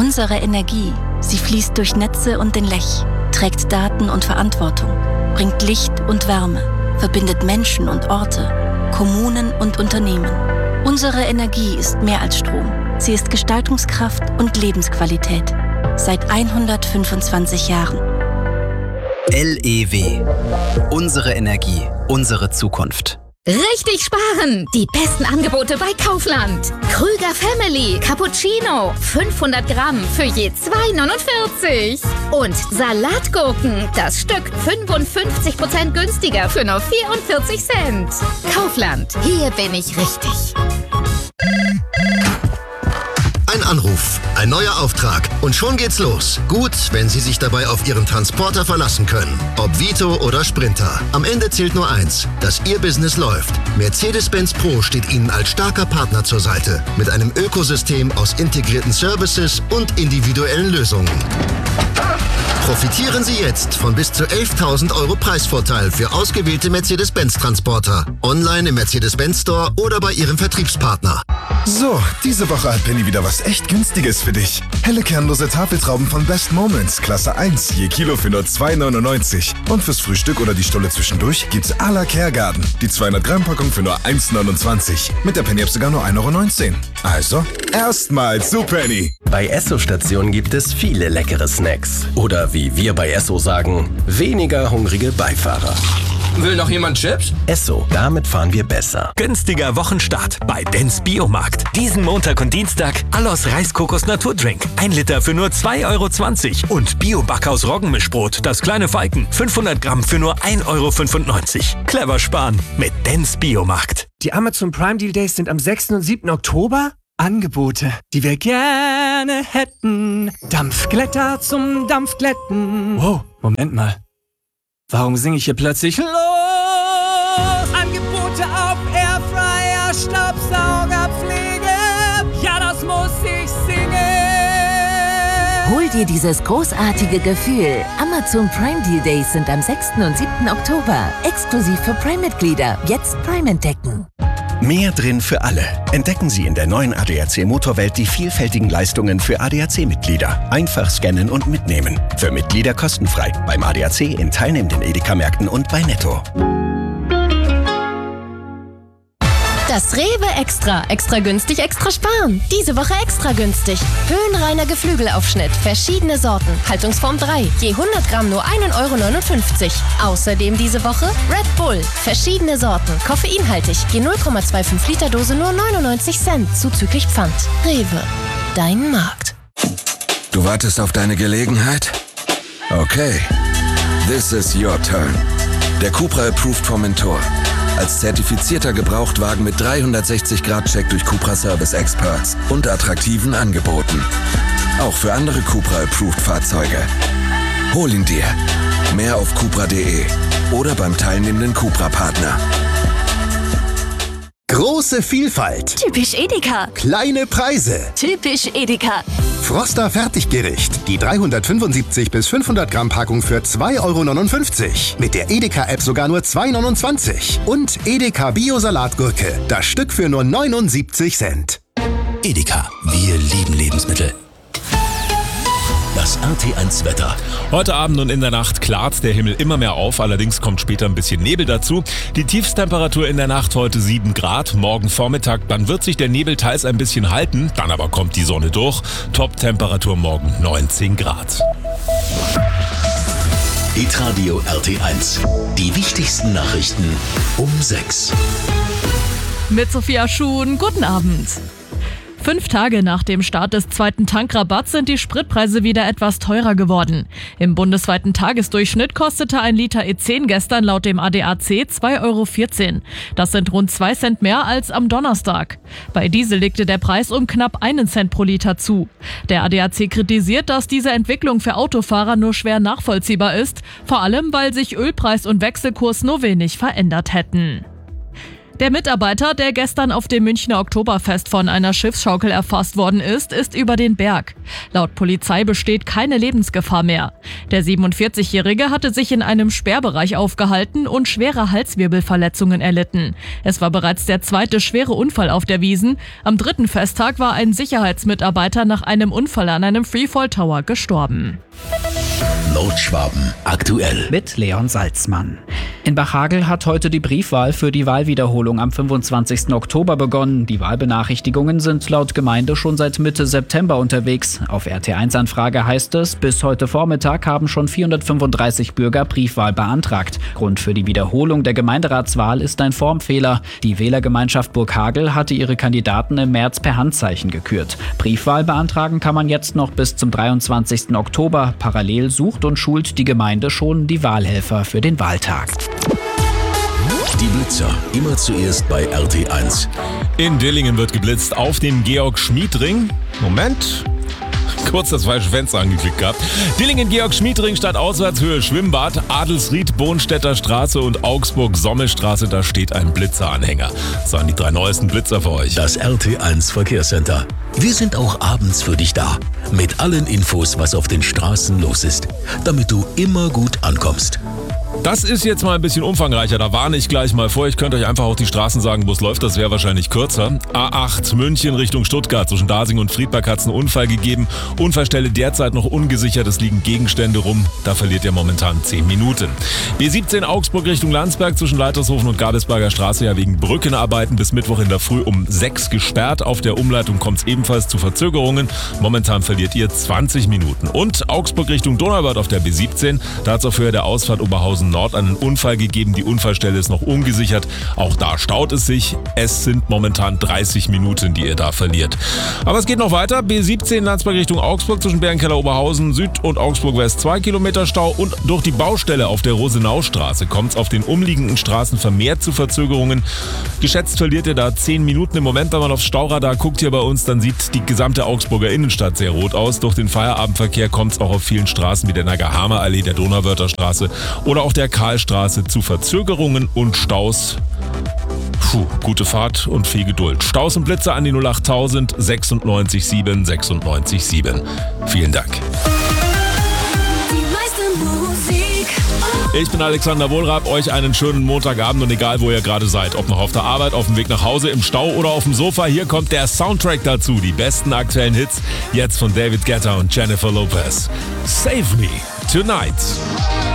Unsere Energie, sie fließt durch Netze und den Lech, trägt Daten und Verantwortung, bringt Licht und Wärme, verbindet Menschen und Orte, Kommunen und Unternehmen. Unsere Energie ist mehr als Strom. Sie ist Gestaltungskraft und Lebensqualität. Seit 125 Jahren. LEW. Unsere Energie, unsere Zukunft. Richtig sparen! Die besten Angebote bei Kaufland. Krüger Family Cappuccino 500 Gramm für je 2,49. Und Salatgurken, das Stück 55% günstiger für nur 44 Cent. Kaufland, hier bin ich richtig. Ein Anruf, ein neuer Auftrag und schon geht's los. Gut, wenn Sie sich dabei auf Ihren Transporter verlassen können. Ob Vito oder Sprinter. Am Ende zählt nur eins, dass Ihr Business läuft. Mercedes-Benz Pro steht Ihnen als starker Partner zur Seite. Mit einem Ökosystem aus integrierten Services und individuellen Lösungen. Profitieren Sie jetzt von bis zu 11.000 € Preisvorteil für ausgewählte Mercedes-Benz-Transporter. Online im Mercedes-Benz Store oder bei Ihrem Vertriebspartner. So, diese Woche hat Penny wieder was echt Günstiges für dich. Helle kernlose Tafeltrauben von Best Moments, Klasse 1, je Kilo für nur 2,99. Und fürs Frühstück oder die Stulle zwischendurch gibt's à la Kergarten. Die 200 Gramm Packung für nur 1,29. Mit der Penny-App sogar nur 1,19 €. Also, erstmals zu Penny. Bei Esso-Stationen gibt es viele leckere Snacks. Oder wie wir bei Esso sagen, weniger hungrige Beifahrer. Will noch jemand Chips? Esso, damit fahren wir besser. Günstiger Wochenstart bei Dens Biomarkt. Diesen Montag und Dienstag Allos Reiskokos Naturdrink. 1 Liter für nur 2,20 € und Bio-Backhaus Roggenmischbrot, das kleine Falken, 500 Gramm für nur 1,95 €. Clever sparen mit Dens Biomarkt. Die Amazon Prime Deal Days sind am 6. und 7. Oktober. Angebote, die wir gerne hätten. Dampfglätter zum Dampfglätten. Wow, Moment mal. Warum singe ich hier plötzlich los? Angebote auf Airfryer, Staubsaugerpflege. Ja, das muss ich singen. Hol dir dieses großartige Gefühl. Amazon Prime Deal Days sind am 6. und 7. Oktober. Exklusiv für Prime-Mitglieder. Jetzt Prime entdecken. Mehr drin für alle. Entdecken Sie in der neuen ADAC Motorwelt die vielfältigen Leistungen für ADAC-Mitglieder. Einfach scannen und mitnehmen. Für Mitglieder kostenfrei. Beim ADAC in teilnehmenden Edeka-Märkten und bei Netto. Das Rewe Extra. Extra günstig, extra sparen. Diese Woche extra günstig. Höhenreiner Geflügelaufschnitt. Verschiedene Sorten. Haltungsform 3. Je 100 Gramm nur 1,59 €. Außerdem diese Woche Red Bull. Verschiedene Sorten. Koffeinhaltig. Je 0,25 Liter Dose nur 99 Cent. Zuzüglich Pfand. Rewe. Dein Markt. Du wartest auf deine Gelegenheit? Okay. This is your turn. Der Cupra Approved Formentor. Als zertifizierter Gebrauchtwagen mit 360-Grad-Check durch Cupra Service Experts und attraktiven Angeboten. Auch für andere Cupra-Approved-Fahrzeuge. Hol ihn dir. Mehr auf cupra.de oder beim teilnehmenden Cupra-Partner. Große Vielfalt. Typisch Edeka. Kleine Preise. Typisch Edeka. Froster Fertiggericht. Die 375 bis 500 Gramm Packung für 2,59 €. Mit der Edeka-App sogar nur 2,29 €. Und Edeka Bio-Salatgurke. Das Stück für nur 79 Cent. Edeka. Wir lieben Lebensmittel. Das RT1-Wetter. Heute Abend und in der Nacht klart der Himmel immer mehr auf, allerdings kommt später ein bisschen Nebel dazu. Die Tiefstemperatur in der Nacht heute 7 Grad, morgen Vormittag, dann wird sich der Nebel teils ein bisschen halten, dann aber kommt die Sonne durch. Top-Temperatur morgen 19 Grad. Hitradio RT1. Die wichtigsten Nachrichten um 6. Mit Sophia Schuhn, guten Abend. 5 Tage nach dem Start des zweiten Tankrabatts sind die Spritpreise wieder etwas teurer geworden. Im bundesweiten Tagesdurchschnitt kostete ein Liter E10 gestern laut dem ADAC 2,14 €. Das sind rund 2 Cent mehr als am Donnerstag. Bei Diesel legte der Preis um knapp 1 Cent pro Liter zu. Der ADAC kritisiert, dass diese Entwicklung für Autofahrer nur schwer nachvollziehbar ist, vor allem weil sich Ölpreis und Wechselkurs nur wenig verändert hätten. Der Mitarbeiter, der gestern auf dem Münchner Oktoberfest von einer Schiffsschaukel erfasst worden ist über den Berg. Laut Polizei besteht keine Lebensgefahr mehr. Der 47-Jährige hatte sich in einem Sperrbereich aufgehalten und schwere Halswirbelverletzungen erlitten. Es war bereits der zweite schwere Unfall auf der Wiesn. Am 3. Festtag war ein Sicherheitsmitarbeiter nach einem Unfall an einem Freefall Tower gestorben. Nordschwaben aktuell. Mit Leon Salzmann. In Bachhagel hat heute die Briefwahl für die Wahlwiederholung am 25. Oktober begonnen. Die Wahlbenachrichtigungen sind laut Gemeinde schon seit Mitte September unterwegs. Auf RT1-Anfrage heißt es, bis heute Vormittag haben schon 435 Bürger Briefwahl beantragt. Grund für die Wiederholung der Gemeinderatswahl ist ein Formfehler. Die Wählergemeinschaft Burghagel hatte ihre Kandidaten im März per Handzeichen gekürt. Briefwahl beantragen kann man jetzt noch bis zum 23. Oktober. Parallel sucht und schult die Gemeinde schon die Wahlhelfer für den Wahltag. Die Blitzer, immer zuerst bei RT1. In Dillingen wird geblitzt auf dem Georg-Schmied-Ring. Moment. Kurz das falsche Fenster angeklickt gehabt. Dillingen-Georg-Schmied-Ring statt Auswärtshöhe Schwimmbad, Adelsried, Bohnstädter Straße und Augsburg-Sommelstraße, da steht ein Blitzeranhänger. Das waren die 3 neuesten Blitzer für euch. Das RT1 Verkehrscenter. Wir sind auch abends für dich da. Mit allen Infos, was auf den Straßen los ist. Damit du immer gut ankommst. Das ist jetzt mal ein bisschen umfangreicher, da warne ich gleich mal vor. Ich könnte euch einfach auch die Straßen sagen, wo es läuft, das wäre wahrscheinlich kürzer. A8 München Richtung Stuttgart, zwischen Dasing und Friedberg hat es einen Unfall gegeben. Unfallstelle derzeit noch ungesichert, es liegen Gegenstände rum, da verliert ihr momentan 10 Minuten. B17 Augsburg Richtung Landsberg, zwischen Leitershofen und Gabelsberger Straße ja wegen Brückenarbeiten bis Mittwoch in der Früh um 6 gesperrt. Auf der Umleitung kommt es ebenfalls zu Verzögerungen. Momentan verliert ihr 20 Minuten. Und Augsburg Richtung Donauwörth auf der B17, da hat es auf Höhe der Ausfahrt Oberhausen Nord einen Unfall gegeben. Die Unfallstelle ist noch ungesichert. Auch da staut es sich. Es sind momentan 30 Minuten, die ihr da verliert. Aber es geht noch weiter. B17 Landsberg Richtung Augsburg zwischen Bärenkeller Oberhausen Süd und Augsburg West 2 Kilometer Stau. Und durch die Baustelle auf der Rosenaustraße kommt es auf den umliegenden Straßen vermehrt zu Verzögerungen. Geschätzt verliert ihr da 10 Minuten. Im Moment, wenn man aufs Stauradar guckt hier bei uns, dann sieht die gesamte Augsburger Innenstadt sehr rot aus. Durch den Feierabendverkehr kommt es auch auf vielen Straßen wie der Nagahama Allee, der Donauwörther Straße oder auch der Karlstraße zu Verzögerungen und Staus. Gute Fahrt und viel Geduld. Staus und Blitzer an die 08000 96 7 96 7. Vielen Dank. Ich bin Alexander Wohlrab, euch einen schönen Montagabend und egal wo ihr gerade seid, ob noch auf der Arbeit, auf dem Weg nach Hause, im Stau oder auf dem Sofa, hier kommt der Soundtrack dazu, die besten aktuellen Hits, jetzt von David Guetta und Jennifer Lopez. Save Me Tonight.